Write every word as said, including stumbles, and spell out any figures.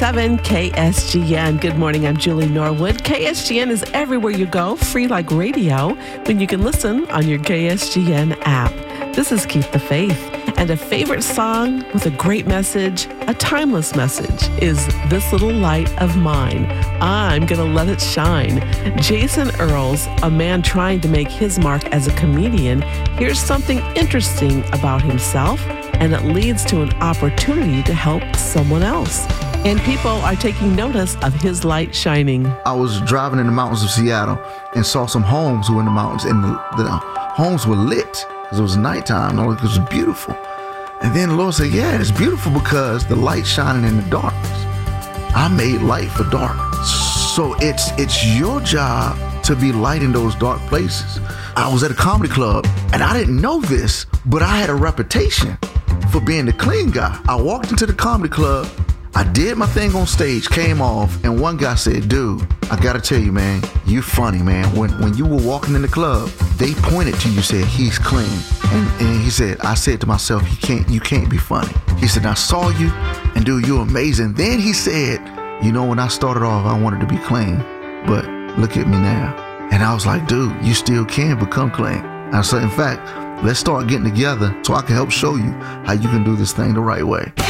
seven K S G N. Good morning, I'm Julie Norwood. K S G N is everywhere you go, free like radio, when you can listen on your K S G N app. This is Keep the Faith, and a favorite song with a great message, a timeless message, is This Little Light of Mine. I'm gonna let it shine. Jason Earls, a man trying to make his mark as a comedian, hears something interesting about himself, and it leads to an opportunity to help someone else. And people are taking notice of his light shining. I was driving in the mountains of Seattle and saw some homes who were in the mountains, and the, the homes were lit because it was nighttime. And it was beautiful. And then the Lord said, yeah, it's beautiful because the light's shining in the darkness. I made light for darkness. So it's it's your job to be light in those dark places. I was at a comedy club, and I didn't know this, but I had a reputation for being the clean guy. I walked into the comedy club, I did my thing on stage, came off, and one guy said, dude, I gotta tell you, man, you funny, man. When when you were walking in the club, they pointed to you, said, he's clean. And, and he said, I said to myself, you can't, you can't be funny. He said, I saw you, and dude, you're amazing. Then he said, you know, when I started off, I wanted to be clean, but look at me now. And I was like, dude, you still can become clean. I said, in fact, let's start getting together so I can help show you how you can do this thing the right way.